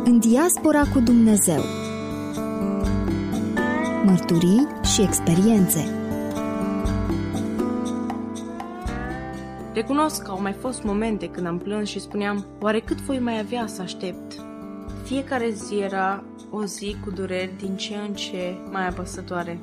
În diaspora cu Dumnezeu. Mărturii și experiențe. Recunosc că au mai fost momente când am plâns și spuneam: oare cât voi mai avea să aștept? Fiecare zi era o zi cu dureri din ce în ce mai apăsătoare.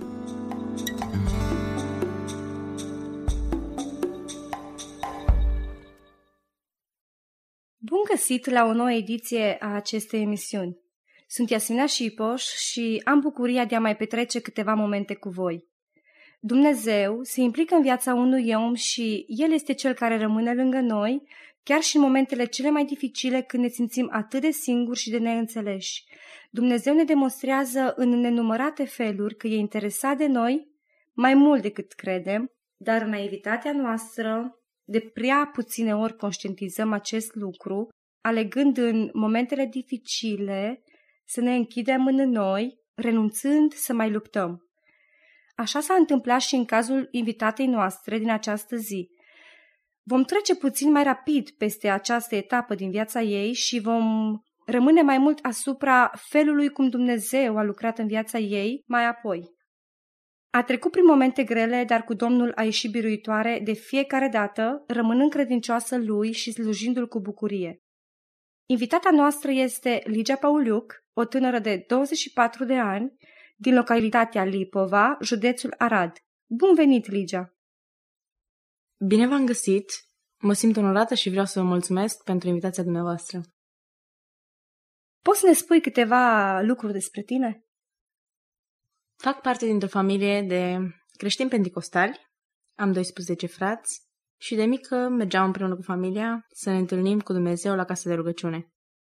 Bun găsit la o nouă ediție a acestei emisiuni. Sunt Iasmina Șipoș și am bucuria de a mai petrece câteva momente cu voi. Dumnezeu se implică în viața unui om și El este Cel care rămâne lângă noi, chiar și în momentele cele mai dificile, când ne simțim atât de singuri și de neînțeleși. Dumnezeu ne demonstrează în nenumărate feluri că e interesat de noi mai mult decât credem, dar în naivitatea noastră, de prea puține ori conștientizăm acest lucru, alegând în momentele dificile să ne închidem în noi, renunțând să mai luptăm. Așa s-a întâmplat și în cazul invitatei noastre din această zi. Vom trece puțin mai rapid peste această etapă din viața ei și vom rămâne mai mult asupra felului cum Dumnezeu a lucrat în viața ei mai apoi. A trecut prin momente grele, dar cu Domnul a ieșit biruitoare de fiecare dată, rămânând credincioasă Lui și slujindu-L cu bucurie. Invitata noastră este Ligia Pauliuc, o tânără de 24 de ani, din localitatea Lipova, județul Arad. Bun venit, Ligia! Bine v-am găsit! Mă simt onorată și vreau să vă mulțumesc pentru invitația dumneavoastră. Poți să ne spui câteva lucruri despre tine? Fac parte dintr-o familie de creștini penticostali, am 12 frați și de mică mergeam împreună cu familia să ne întâlnim cu Dumnezeu la casa de rugăciune.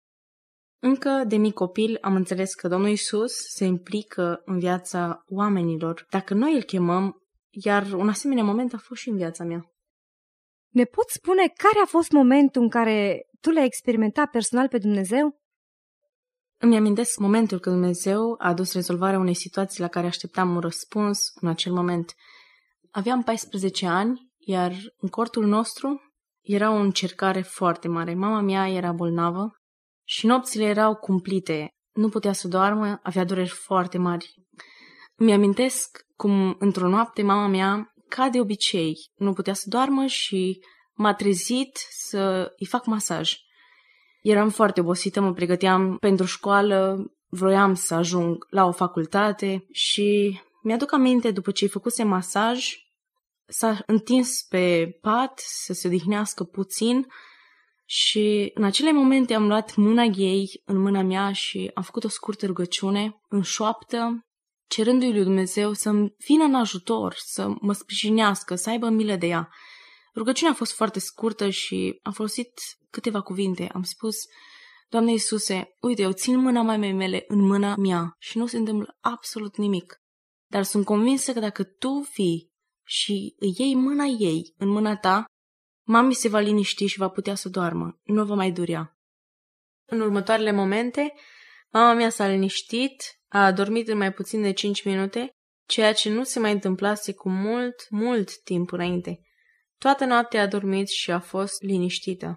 Încă de mic copil am înțeles că Domnul Iisus se implică în viața oamenilor dacă noi îl chemăm, iar un asemenea moment a fost și în viața mea. Ne poți spune care a fost momentul în care tu l-ai experimentat personal pe Dumnezeu? Îmi amintesc momentul când Dumnezeu a adus rezolvarea unei situații la care așteptam un răspuns în acel moment. Aveam 14 ani, iar în cortul nostru era o încercare foarte mare. Mama mea era bolnavă și nopțile erau cumplite. Nu putea să doarmă, avea dureri foarte mari. Îmi amintesc cum într-o noapte mama mea, ca de obicei, nu putea să doarmă și m-a trezit să îi fac masaj. Eram foarte obosită, mă pregăteam pentru școală, vroiam să ajung la o facultate și mi-aduc aminte, după ce îi făcuse masaj, s-a întins pe pat să se odihnească puțin și în acele momente am luat mâna ei în mâna mea și am făcut o scurtă rugăciune în șoaptă, cerându-i lui Dumnezeu să-mi vină în ajutor, să mă sprijinească, să aibă milă de ea. Rugăciunea a fost foarte scurtă și am folosit câteva cuvinte. Am spus: Doamne Iisuse, uite, eu țin mâna mamei mele în mâna mea și nu se întâmplă absolut nimic. Dar sunt convinsă că dacă Tu vii și îi iei mâna ei în mâna Ta, mami se va liniști și va putea să doarmă. Nu va mai durea. În următoarele momente, mama mea s-a liniștit, a adormit în mai puțin de 5 minute, ceea ce nu se mai întâmplase cu mult timp înainte. Toată noaptea a dormit și a fost liniștită.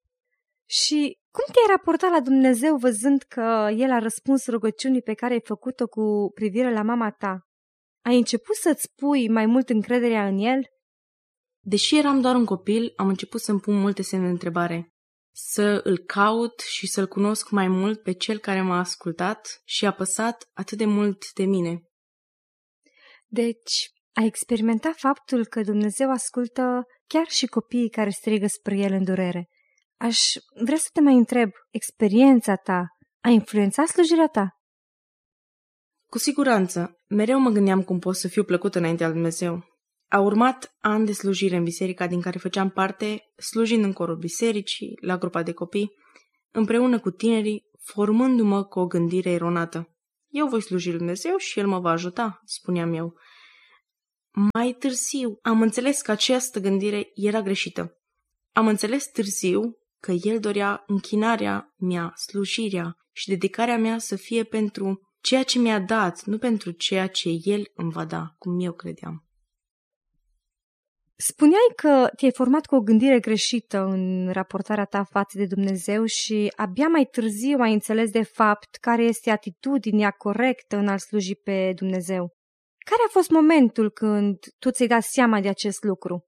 Și cum te-ai raportat la Dumnezeu văzând că El a răspuns rugăciunii pe care ai făcut-o cu privire la mama ta? Ai început să-ți pui mai mult încrederea în El? Deși eram doar un copil, am început să-mi pun multe semne de întrebare. Să îl caut și să-l cunosc mai mult pe Cel care m-a ascultat și a păsat atât de mult de mine. Deci, ai experimentat faptul că Dumnezeu ascultă chiar și copiii care strigă spre El în durere. Aș vrea să te mai întreb, experiența ta a influențat slujirea ta? Cu siguranță, mereu mă gândeam cum pot să fiu plăcută înaintea lui Dumnezeu. A urmat ani de slujire în biserica din care făceam parte, slujind în corul bisericii, la grupa de copii, împreună cu tinerii, formându-mă cu o gândire eronată. Eu voi sluji lui Dumnezeu și El mă va ajuta, spuneam eu. Mai târziu am înțeles că această gândire era greșită. Am înțeles târziu că El dorea închinarea mea, slujirea și dedicarea mea să fie pentru ceea ce mi-a dat, nu pentru ceea ce El îmi va da, cum eu credeam. Spuneai că te-ai format cu o gândire greșită în raportarea ta față de Dumnezeu și abia mai târziu ai înțeles de fapt care este atitudinea corectă în a-L sluji pe Dumnezeu. Care a fost momentul când tu ți-ai dat seama de acest lucru?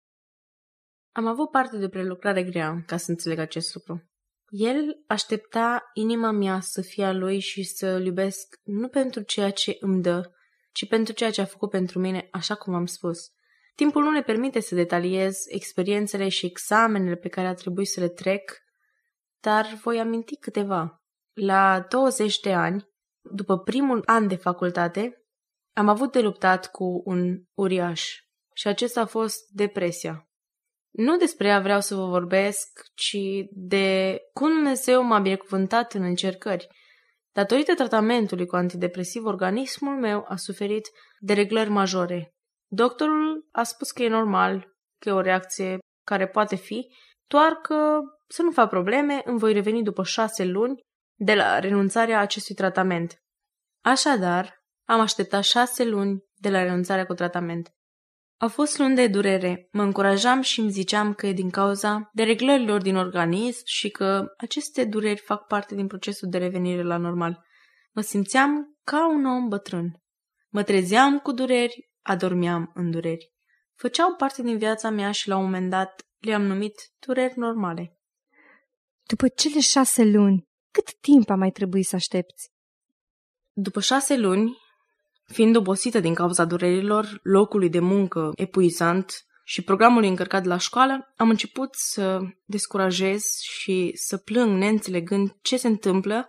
Am avut parte de o prelucrare grea ca să înțeleg acest lucru. El aștepta inima mea să fie a lui și să îl iubesc nu pentru ceea ce îmi dă, ci pentru ceea ce a făcut pentru mine, așa cum am spus. Timpul nu ne permite să detaliez experiențele și examenele pe care a trebuit să le trec, dar voi aminti câteva. La 20 de ani, după primul an de facultate, am avut de luptat cu un uriaș și acesta a fost depresia. Nu despre ea vreau să vă vorbesc, ci de cum Dumnezeu m-a binecuvântat în încercări. Datorită tratamentului cu antidepresiv, organismul meu a suferit dereglări majore. Doctorul a spus că e normal, că e o reacție care poate fi, doar că să nu fac probleme, îmi voi reveni după 6 luni de la renunțarea acestui tratament. Așadar, am așteptat 6 luni de la renunțarea cu tratament. Au fost luni de durere, mă încurajam și îmi ziceam că e din cauza dereglărilor din organism și că aceste dureri fac parte din procesul de revenire la normal. Mă simțeam ca un om bătrân. Mă trezeam cu dureri, adormeam în dureri. Făceau parte din viața mea și la un moment dat le-am numit dureri normale. După cele 6 luni, cât timp a mai trebuit să aștepți? După 6 luni, fiind obosită din cauza durerilor, locului de muncă epuizant și programului încărcat la școală, am început să descurajez și să plâng neînțelegând ce se întâmplă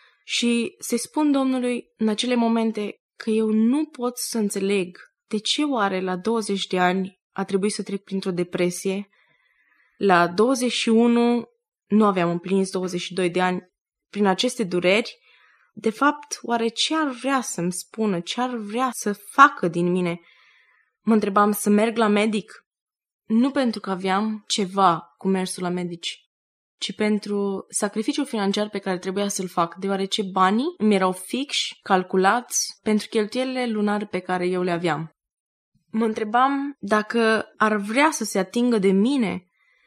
și să-i spun Domnului în acele momente că eu nu pot să înțeleg de ce oare la 20 de ani a trebuit să trec printr-o depresie, la 21 nu aveam împlinit 22 de ani prin aceste dureri. De fapt, oare ce ar vrea să-mi spună, ce ar vrea să facă din mine? Mă întrebam să merg la medic, nu pentru că aveam ceva cu mersul la medici, ci pentru sacrificiul financiar pe care trebuia să-l fac, deoarece banii îmi erau fixi, calculați pentru cheltuielile lunare pe care eu le aveam. Mă întrebam dacă ar vrea să se atingă de mine.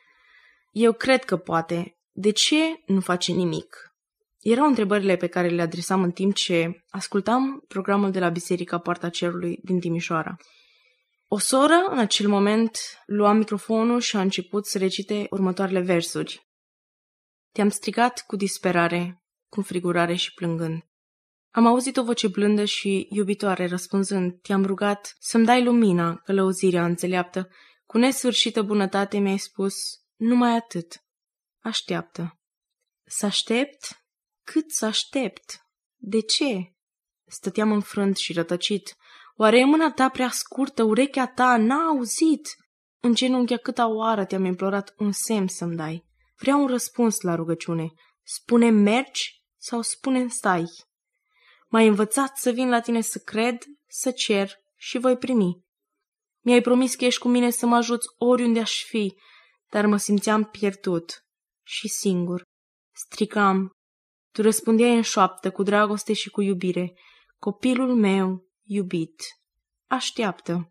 Eu cred că poate. De ce nu face nimic? Erau întrebările pe care le adresam în timp ce ascultam programul de la Biserica Poarta Cerului din Timișoara. O soră, în acel moment, lua microfonul și a început să recite următoarele versuri. Te-am strigat cu disperare, cu înfrigurare și plângând. Am auzit o voce blândă și iubitoare răspunzând, te-am rugat să-mi dai lumina, călăuzirea înțeleaptă. Cu nesfârșită bunătate mi-ai spus, numai atât. Așteaptă. Să aștept? Cât să aștept? De ce? Stăteam înfrânt și rătăcit. Oare e mâna ta prea scurtă, urechea ta n-a auzit? În genunchi a câta oară te-am implorat un semn să-mi dai. Vreau un răspuns la rugăciune. Spune mergi sau spune stai? M-ai învățat să vin la tine să cred, să cer și voi primi. Mi-ai promis că ești cu mine să mă ajuți oriunde aș fi, dar mă simțeam pierdut și singur. Strigam. Tu răspundeai în șoaptă, cu dragoste și cu iubire. Copilul meu, iubit, așteaptă.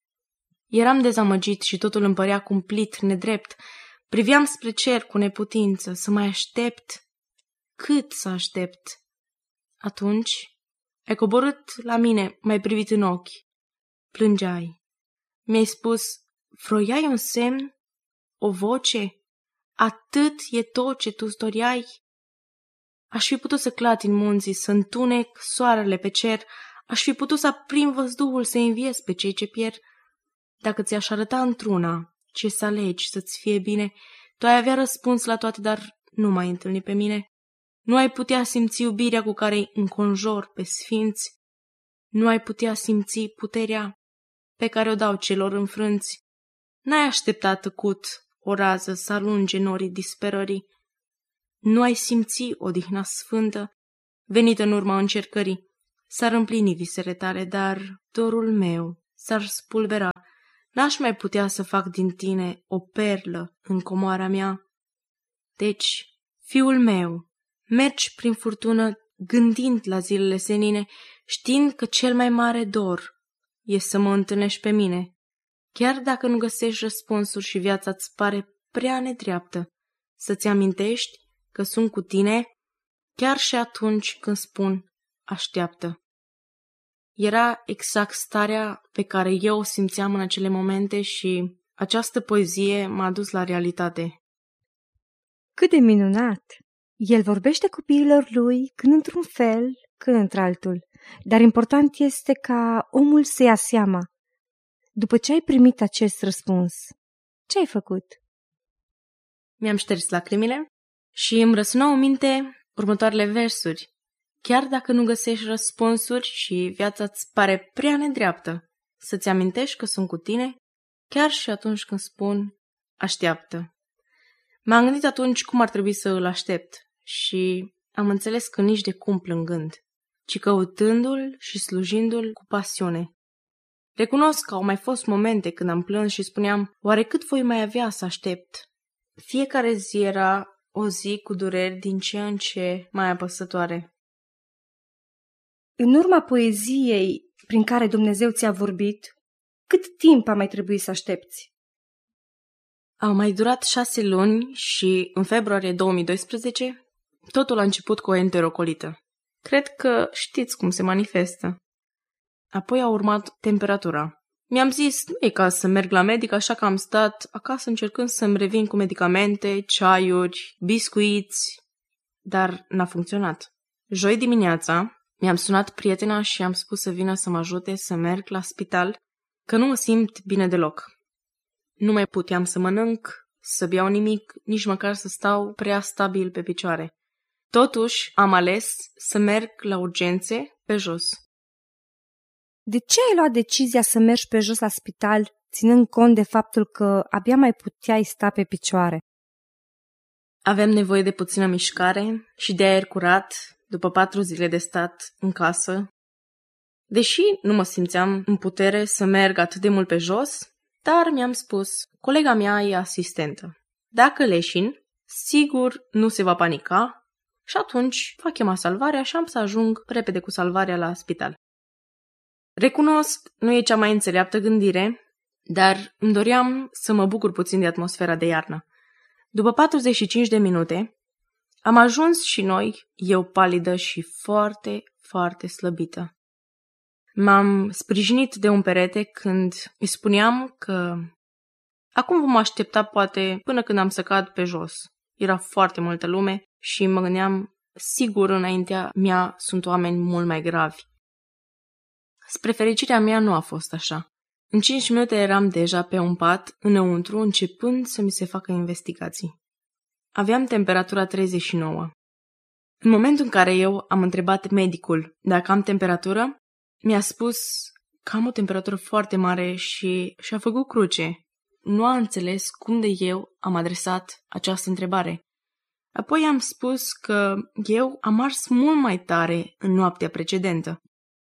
Eram dezamăgit și totul îmi părea cumplit, nedrept. Priveam spre cer cu neputință, să mai aștept. Cât să aștept? Atunci ai coborât la mine, m-ai privit în ochi. Plângeai. Mi-ai spus, vroiai un semn? O voce? Atât e tot ce tu-ți doreai? Aș fi putut să clatin munții, să întunec soarele pe cer, aș fi putut să aprind văzduhul, să înviez pe cei ce pierd. Dacă ți-aș arăta într-una ce să alegi să-ți fie bine, tu ai avea răspuns la toate, dar nu m-ai întâlnit pe mine. Nu ai putea simți iubirea cu care îi înconjor pe sfinți. Nu ai putea simți puterea pe care o dau celor înfrânți. N-ai așteptat tăcut o rază să alunge norii disperării. Nu ai simți odihna sfântă, venită în urma încercării. S-ar împlini visele tale, dar dorul meu s-ar spulbera. N-aș mai putea să fac din tine o perlă în comoara mea. Deci, fiul meu, mergi prin furtună gândind la zilele senine, știind că cel mai mare dor e să mă întâlnești pe mine. chiar dacă nu găsești răspunsuri și viața îți pare prea nedreaptă, să-ți amintești că sunt cu tine chiar și atunci când spun așteaptă. Era exact starea pe care eu o simțeam în acele momente și această poezie m-a dus la realitate. Cât de minunat! El vorbește copiilor lui când într-un fel, când într-altul, dar important este ca omul să ia seama. După ce ai primit acest răspuns, ce ai făcut? Mi-am șters lacrimile și îmi răsunau în minte următoarele versuri. Chiar dacă nu găsești răspunsuri și viața îți pare prea nedreaptă, să-ți amintești că sunt cu tine, chiar și atunci când spun așteaptă. M-am gândit atunci cum ar trebui să îl aștept și am înțeles că nici de cum plângând, ci căutându-l și slujindu-l cu pasiune. Recunosc că au mai fost momente când am plâns și spuneam, oare cât voi mai avea să aștept? Fiecare zi era o zi cu dureri din ce în ce mai apăsătoare. În urma poeziei prin care Dumnezeu ți-a vorbit, cât timp a mai trebuit să aștepți? Au mai durat 6 luni și în februarie 2012 totul a început cu o enterocolită. Cred că știți cum se manifestă. Apoi a urmat temperatura. Mi-am zis, nu e caz să merg la medic, așa că am stat acasă încercând să-mi revin cu medicamente, ceaiuri, biscuiți, dar n-a funcționat. Joi dimineața mi-am sunat prietena și am spus să vină să mă ajute să merg la spital, că nu mă simt bine deloc. Nu mai puteam să mănânc, să beau nimic, nici măcar să stau prea stabil pe picioare. Totuși, am ales să merg la urgențe pe jos. De ce ai luat decizia să mergi pe jos la spital, ținând cont de faptul că abia mai puteai sta pe picioare? Aveam nevoie de puțină mișcare și de aer curat după 4 zile de stat în casă. Deși nu mă simțeam în putere să merg atât de mult pe jos, dar mi-am spus, colega mea e asistentă. Dacă leșin, sigur nu se va panica și atunci va chema salvarea și am să ajung repede cu salvarea la spital. Recunosc, nu e cea mai înțeleaptă gândire, dar îmi doream să mă bucur puțin de atmosfera de iarnă. După 45 de minute, am ajuns și noi, eu palidă și foarte, foarte slăbită. M-am sprijinit de un perete când îi spuneam că acum vom aștepta poate până când am să cad pe jos. Era foarte multă lume și mă gândeam, sigur înaintea mea sunt oameni mult mai gravi. Spre fericirea mea nu a fost așa. În 5 minute eram deja pe un pat, înăuntru, începând să mi se facă investigații. Aveam temperatura 39. În momentul în care eu am întrebat medicul dacă am temperatură, mi-a spus că am o temperatură foarte mare și și-a făcut cruce. Nu a înțeles cum de eu am adresat această întrebare. Apoi am spus că eu am ars mult mai tare în noaptea precedentă.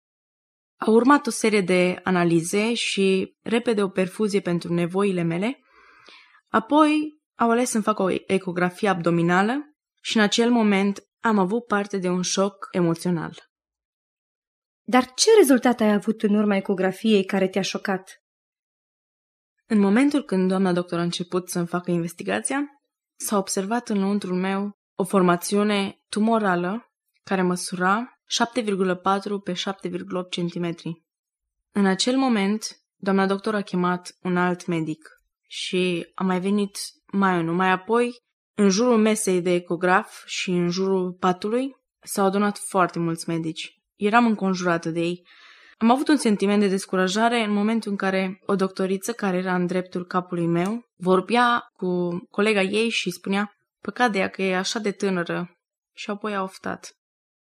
A urmat o serie de analize și repede o perfuzie pentru nevoile mele. Apoi au ales să-mi fac o ecografie abdominală și în acel moment am avut parte de un șoc emoțional. Dar ce rezultat ai avut în urma ecografiei care te-a șocat? În momentul când doamna doctor a început să-mi facă investigația, s-a observat în lăuntrul meu o formațiune tumorală care măsura 7,4 pe 7,8 cm. În acel moment, doamna doctor a chemat un alt medic și a mai venit mai unul. Mai apoi, în jurul mesei de ecograf și în jurul patului, s-au adunat foarte mulți medici. Eram înconjurată de ei. Am avut un sentiment de descurajare în momentul în care o doctoriță, care era în dreptul capului meu, vorbea cu colega ei și spunea, păcat de ea că e așa de tânără, și apoi a oftat.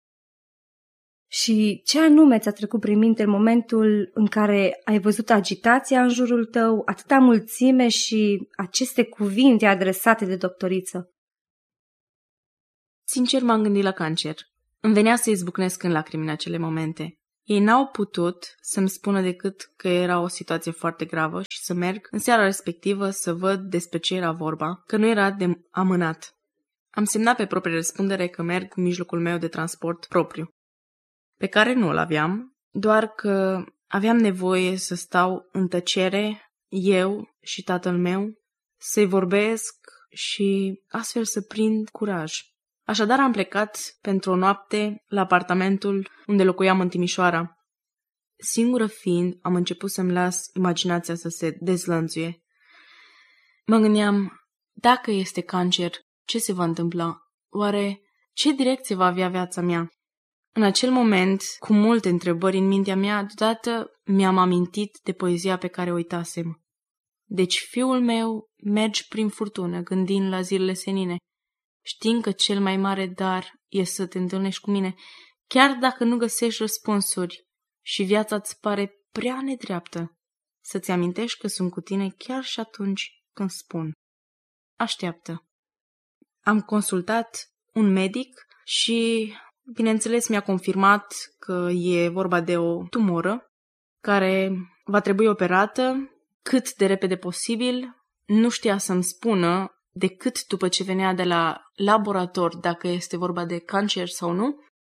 Și ce anume ți-a trecut prin minte în momentul în care ai văzut agitația în jurul tău, atâta mulțime și aceste cuvinte adresate de doctoriță? Sincer, m-am gândit la cancer. Îmi venea să izbucnesc în lacrimi în acele momente. Ei n-au putut să-mi spună decât că era o situație foarte gravă și să merg în seara respectivă să văd despre ce era vorba, că nu era de amânat. Am semnat pe proprie răspundere că merg cu mijlocul meu de transport propriu, pe care nu îl aveam, doar că aveam nevoie să stau în tăcere eu și tatăl meu, să-i vorbesc și astfel să prind curaj. Așadar am plecat pentru o noapte la apartamentul unde locuiam în Timișoara. Singură fiind, am început să-mi las imaginația să se dezlănțuie. Mă gândeam, dacă este cancer, ce se va întâmpla? Oare ce direcție va avea viața mea? În acel moment, cu multe întrebări în mintea mea, deodată mi-am amintit de poezia pe care o uitasem. Deci, fiul meu, mergi prin furtună, gândind la zilele senine, știind că cel mai mare dar e să te întâlnești cu mine, chiar dacă nu găsești răspunsuri și viața îți pare prea nedreaptă, să-ți amintești că sunt cu tine chiar și atunci când spun. Așteaptă. Am consultat un medic și, bineînțeles, mi-a confirmat că e vorba de o tumoră care va trebui operată cât de repede posibil. Nu știa să-mi spună decât după ce venea de la laborator dacă este vorba de cancer sau nu.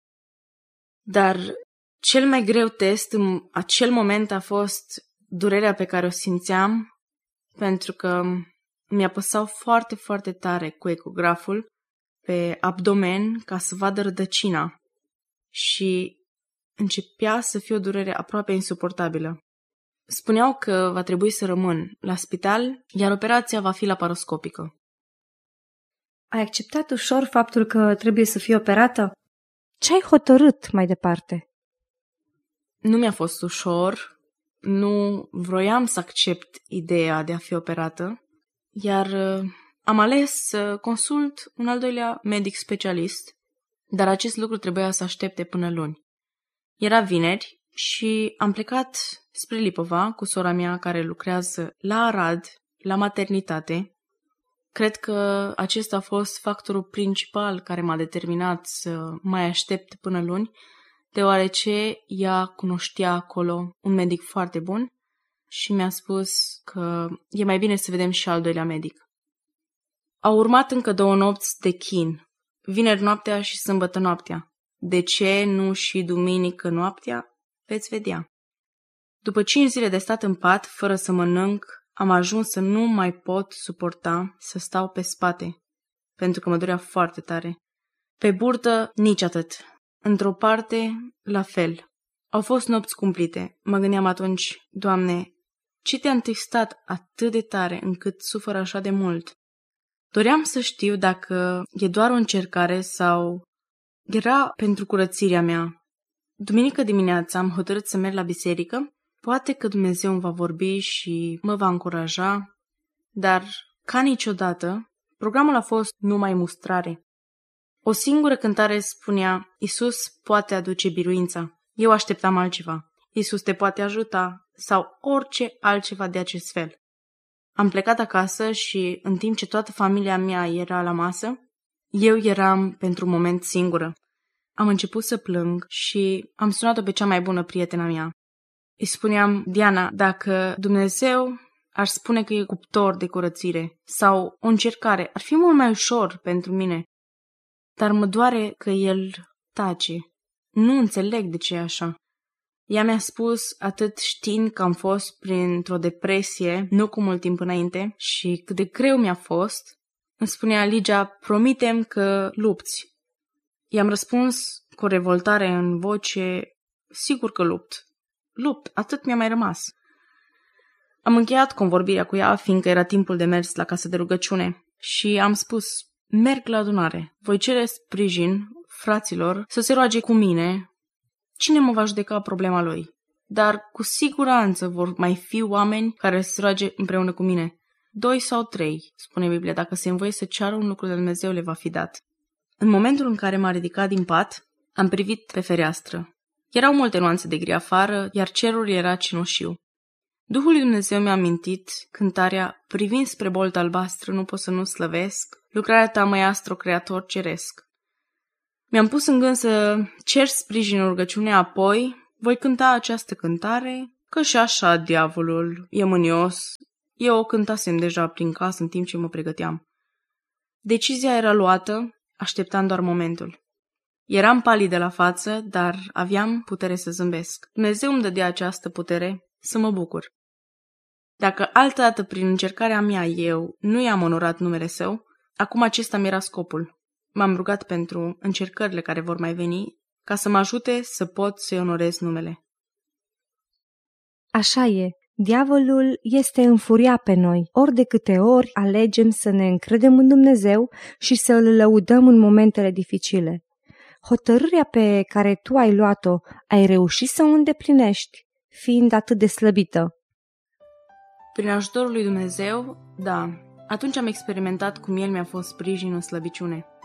Dar cel mai greu test în acel moment a fost durerea pe care o simțeam, pentru că mi-apăsau foarte, foarte tare cu ecograful pe abdomen ca să vadă rădăcina și începea să fie o durere aproape insuportabilă. Spuneau că va trebui să rămân la spital, iar operația va fi laparoscopică. Ai acceptat ușor faptul că trebuie să fii operată? Ce ai hotărât mai departe? Nu mi-a fost ușor, nu vroiam să accept ideea de a fi operată, iar am ales să consult un al doilea medic specialist, dar acest lucru trebuia să aștepte până luni. Era vineri și am plecat spre Lipova cu sora mea care lucrează la Arad, la maternitate. Cred că acesta a fost factorul principal care m-a determinat să mai aștept până luni, deoarece ea cunoștea acolo un medic foarte bun și mi-a spus că e mai bine să vedem și al doilea medic. Au urmat încă 2 nopți de chin, vineri noaptea și sâmbătă noaptea. De ce nu și duminică noaptea? Veți vedea. După 5 zile de stat în pat, fără să mănânc, am ajuns să nu mai pot suporta să stau pe spate, pentru că mă durea foarte tare. Pe burtă, nici atât. Într-o parte, la fel. Au fost nopți cumplite. Mă gândeam atunci, Doamne, ce te-a întristat atât de tare încât sufăr așa de mult? Doream să știu dacă e doar o încercare sau era pentru curățirea mea. Duminică dimineața am hotărât să merg la biserică. Poate că Dumnezeu îmi va vorbi și mă va încuraja, dar, ca niciodată, programul a fost numai mustrare. O singură cântare spunea, Iisus poate aduce biruința. Eu așteptam altceva. Iisus te poate ajuta sau orice altceva de acest fel. Am plecat acasă și, în timp ce toată familia mea era la masă, eu eram pentru un moment singură. Am început să plâng și am sunat-o pe cea mai bună prietena mea. Îi spuneam, Diana, dacă Dumnezeu ar spune că e cuptor de curățire sau o încercare, ar fi mult mai ușor pentru mine. Dar mă doare că El tace. Nu înțeleg de ce e așa. Ea mi-a spus, atât știind că am fost printr-o depresie, nu cu mult timp înainte, și cât de greu mi-a fost, îmi spunea, Ligia, promitem că lupți. I-am răspuns cu o revoltare în voce, sigur că lupt. Lupt, atât mi-a mai rămas. Am încheiat convorbirea cu ea, fiindcă era timpul de mers la casă de rugăciune și am spus, merg la adunare, voi cere sprijin fraților să se roage cu mine. Cine mă va judeca problema lui? Dar cu siguranță vor mai fi oameni care se roage împreună cu mine. 2 sau 3, spune Biblia, dacă se învoie să ceară un lucru de Dumnezeu, le va fi dat. În momentul în care m-a ridicat din pat, am privit pe fereastră. Erau multe nuanțe de gri afară, iar cerul era cenușiu. Duhul lui Dumnezeu mi-a amintit cântarea, privind spre bolta albastră, nu pot să nu slăvesc, lucrarea ta, măiastru, creator ceresc. Mi-am pus în gând să cer sprijin în rugăciune, apoi voi cânta această cântare, că și așa diavolul e mânios. Eu o cântasem deja prin casă în timp ce mă pregăteam. Decizia era luată, așteptam doar momentul. Eram palid la față, dar aveam putere să zâmbesc. Dumnezeu îmi dădea această putere să mă bucur. Dacă altădată prin încercarea mea eu nu i-am onorat numele Său, acum acesta mi era scopul. M-am rugat pentru încercările care vor mai veni, ca să mă ajute să pot să-i onorez numele. Așa e, diavolul este înfuriat pe noi, ori de câte ori alegem să ne încredem în Dumnezeu și să îl lăudăm în momentele dificile. Hotărârea pe care tu ai luat-o, ai reușit să o îndeplinești, fiind atât de slăbită? Prin ajutorul lui Dumnezeu, da, atunci am experimentat cum El mi-a fost sprijin în slăbiciune.